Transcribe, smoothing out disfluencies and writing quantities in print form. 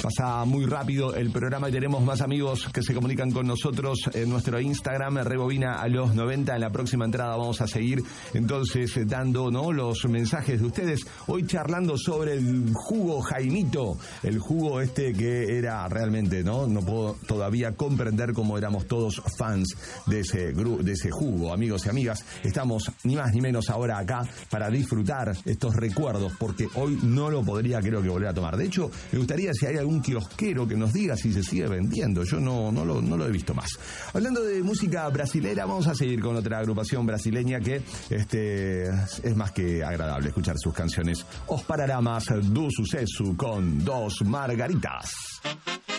Pasa muy rápido el programa y tenemos más amigos que se comunican con nosotros en nuestro Instagram, Rebobina a los 90. En la próxima entrada vamos a seguir entonces dando, ¿no?, los mensajes de ustedes. Hoy charlando sobre el jugo Jaimito, el jugo que era realmente, no puedo todavía comprender cómo éramos todos fans de ese jugo. Amigos y amigas, estamos ni más ni menos ahora acá para disfrutar estos recuerdos, porque hoy no lo podría, creo que, volver a tomar. De hecho, me gustaría si hay algún kiosquero que nos diga si se sigue vendiendo. Yo no lo he visto más. Hablando de música brasilera, vamos a seguir con otra agrupación brasileña que es más que agradable escuchar sus canciones. Os Paralamas do Sucesso con Dos Margaritas.